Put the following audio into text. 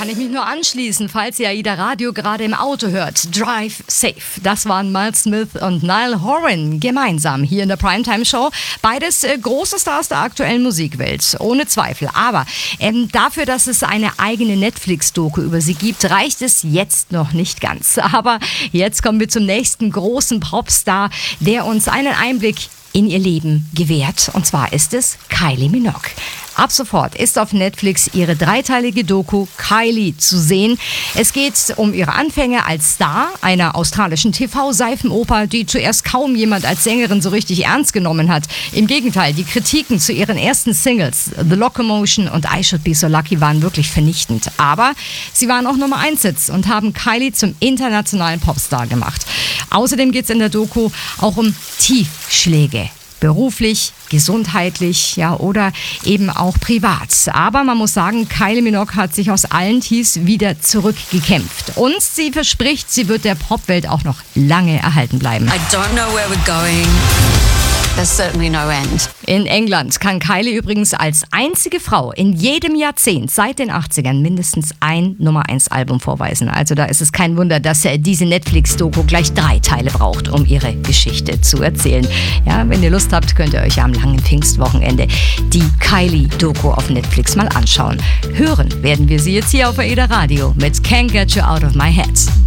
Kann ich mich nur anschließen, falls ihr AIDA Radio gerade im Auto hört. Drive Safe. Das waren Miles Smith und Niall Horan gemeinsam hier in der Primetime Show. Beides große Stars der aktuellen Musikwelt, ohne Zweifel. Aber dafür, dass es eine eigene Netflix-Doku über sie gibt, reicht es jetzt noch nicht ganz. Aber jetzt kommen wir zum nächsten großen Popstar, der uns einen Einblick in ihr Leben gewährt. Und zwar ist es Kylie Minogue. Ab sofort ist auf Netflix ihre dreiteilige Doku Kylie zu sehen. Es geht um ihre Anfänge als Star einer australischen TV-Seifenoper, die zuerst kaum jemand als Sängerin so richtig ernst genommen hat. Im Gegenteil, die Kritiken zu ihren ersten Singles, The Locomotion und I Should Be So Lucky, waren wirklich vernichtend. Aber sie waren auch Nummer 1 Hits und haben Kylie zum internationalen Popstar gemacht. Außerdem geht es in der Doku auch um Tiefschläge. Beruflich, gesundheitlich, ja, oder eben auch privat. Aber man muss sagen, Kylie Minogue hat sich aus allen Tiefs wieder zurückgekämpft. Und sie verspricht, sie wird der Popwelt auch noch lange erhalten bleiben. I don't know where we're going. There's certainly no end. In England kann Kylie übrigens als einzige Frau in jedem Jahrzehnt seit den 80ern mindestens ein Nummer-1-Album vorweisen. Also da ist es kein Wunder, dass diese Netflix-Doku gleich 3 Teile braucht, um ihre Geschichte zu erzählen. Ja, wenn ihr Lust habt, könnt ihr euch am langen Pfingstwochenende die Kylie-Doku auf Netflix mal anschauen. Hören werden wir sie jetzt hier auf AIDA Radio mit Can't Get You Out of My Head.